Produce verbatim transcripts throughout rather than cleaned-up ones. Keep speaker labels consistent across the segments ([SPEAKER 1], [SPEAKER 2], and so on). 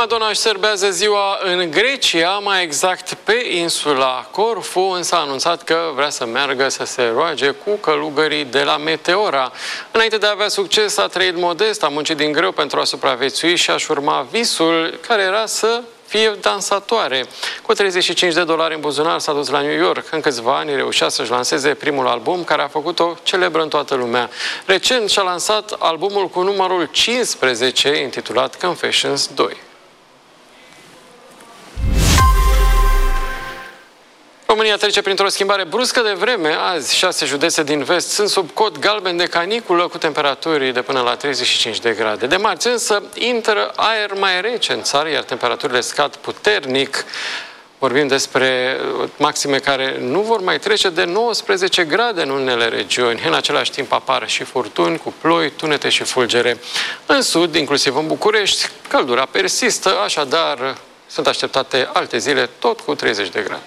[SPEAKER 1] Madonna își serbează ziua în Grecia, mai exact pe insula Corfu, însă a anunțat că vrea să meargă să se roage cu călugării de la Meteora. Înainte de a avea succes, a trăit modest, a muncit din greu pentru a supraviețui și a-și urma visul, care era să fie dansatoare. Cu treizeci și cinci de dolari în buzunar s-a dus la New York. În câțiva ani reușea să-și lanseze primul album, care a făcut-o celebră în toată lumea. Recent și-a lansat albumul cu numărul cincisprezece, intitulat Confessions doi. România trece printr-o schimbare bruscă de vreme. Azi, șase județe din vest sunt sub cod galben de caniculă, cu temperaturi de până la treizeci și cinci de grade. De marți însă intră aer mai rece în țară, iar temperaturile scad puternic. Vorbim despre maxime care nu vor mai trece de nouăsprezece grade în unele regiuni. În același timp apar și furtuni cu ploi, tunete și fulgere. În sud, inclusiv în București, căldura persistă, așadar sunt așteptate alte zile tot cu treizeci de grade.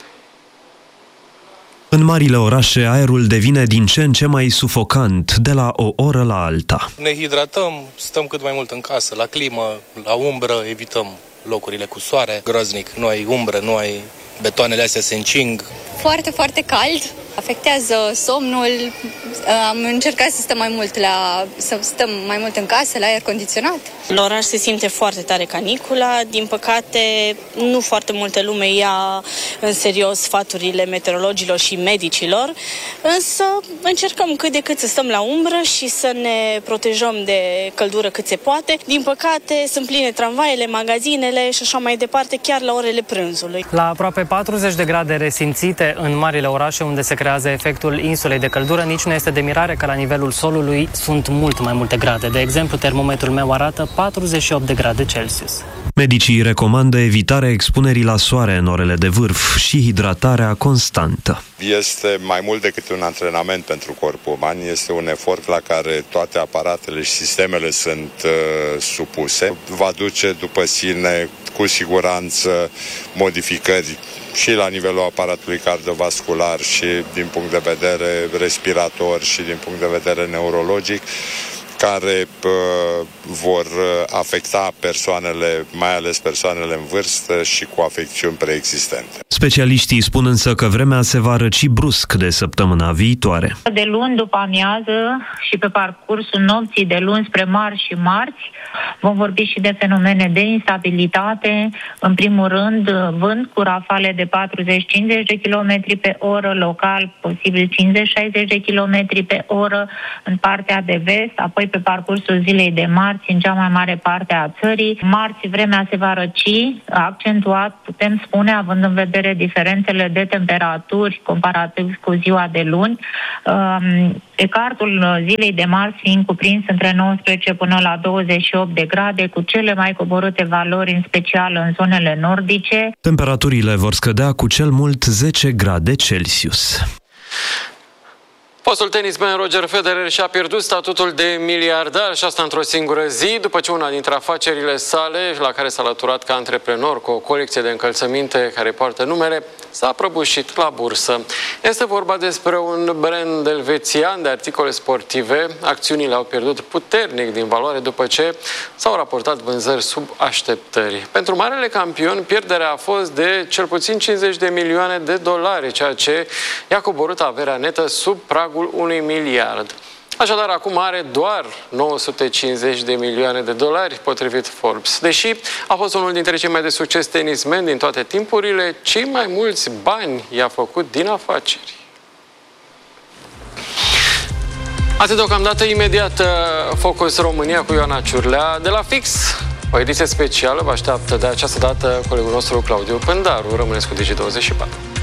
[SPEAKER 2] În marile orașe, aerul devine din ce în ce mai sufocant, de la o oră la alta.
[SPEAKER 3] Ne hidratăm, stăm cât mai mult în casă, la climă, la umbră, evităm locurile cu soare. Groaznic, nu ai umbră, nu ai... betoanele astea se încing.
[SPEAKER 4] Foarte, foarte cald, afectează somnul. Am încercat să stăm mai mult la, să stăm mai mult în casă, la aer condiționat.
[SPEAKER 5] În oraș se simte foarte tare canicula. Din păcate, nu foarte multă lume ia în serios sfaturile meteorologilor și medicilor, însă încercăm cât de cât să stăm la umbră și să ne protejăm de căldură cât se poate. Din păcate, sunt pline tramvaiele, magazinele și așa mai departe, chiar la orele prânzului.
[SPEAKER 6] La aproape patruzeci de grade resimțite în marile orașe unde se creează efectul insulei de căldură, nici nu este de mirare că la nivelul solului sunt mult mai multe grade. De exemplu, termometrul meu arată patruzeci și opt de grade Celsius.
[SPEAKER 2] Medicii recomandă evitarea expunerii la soare în orele de vârf și hidratarea constantă.
[SPEAKER 7] Este mai mult decât un antrenament pentru corpul uman, este un efort la care toate aparatele și sistemele sunt uh, supuse. Va duce după sine cu siguranță modificări și la nivelul aparatului cardiovascular și din punct de vedere respirator și din punct de vedere neurologic, care uh, vor afecta persoanele, mai ales persoanele în vârstă și cu afecțiuni preexistente.
[SPEAKER 2] Specialiștii spun însă că vremea se va răci brusc de săptămâna viitoare.
[SPEAKER 8] De luni după amiază și pe parcursul nopții de luni spre marți și marți vom vorbi și de fenomene de instabilitate. În primul rând, vânt cu rafale de patruzeci cincizeci de kilometri pe oră, local posibil cincizeci șaizeci de kilometri pe oră în partea de vest, apoi pe parcursul zilei de marți în cea mai mare parte a țării. Marți vremea se va răci, accentuat, putem spune, având în vedere diferențele de temperaturi comparativ cu ziua de luni. Ecartul zilei de marți fiind cuprins între nouăsprezece până la douăzeci și opt de grade, cu cele mai coborâte valori, în special în zonele nordice.
[SPEAKER 2] Temperaturile vor scădea cu cel mult zece grade Celsius.
[SPEAKER 1] Fostul tenisman Roger Federer și-a pierdut statutul de miliardar, și asta într-o singură zi, după ce una dintre afacerile sale, la care s-a alăturat ca antreprenor cu o colecție de încălțăminte care poartă numere, s-a prăbușit la bursă. Este vorba despre un brand elvețian de articole sportive. Acțiunile au pierdut puternic din valoare după ce s-au raportat vânzări sub așteptări. Pentru marele campion, pierderea a fost de cel puțin cincizeci de milioane de dolari, ceea ce i-a coborât averea netă sub pragul unui miliard. Așadar, acum are doar nouă sute cincizeci de milioane de dolari, potrivit Forbes. Deși a fost unul dintre cei mai de succes tenismeni din toate timpurile, cei mai mulți bani i-a făcut din afaceri. Atât deocamdată. Imediat Focus România cu Ioana Ciurlea. De la Fix, o ediție specială vă așteaptă de această dată colegul nostru Claudiu Pândaru. Rămâneți cu Digi douăzeci și patru.